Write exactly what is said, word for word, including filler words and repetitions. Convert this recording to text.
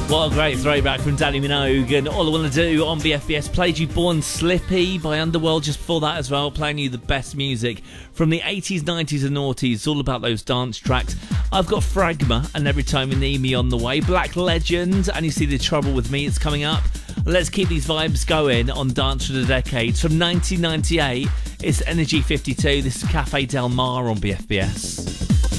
What a great throwback from Danny Minogue, and All I Wanna Do on B F B S. Played you Born Slippy by Underworld just before that as well, playing you the best music from the eighties, nineties and noughties, all about those dance tracks. I've got Fragma and Every Time You Need Me on the way, Black Legend and You See the Trouble With Me, it's coming up. Let's keep these vibes going on Dance for the Decades. From nineteen ninety-eight, it's Energy fifty-two, this is Cafe Del Mar on B F B S.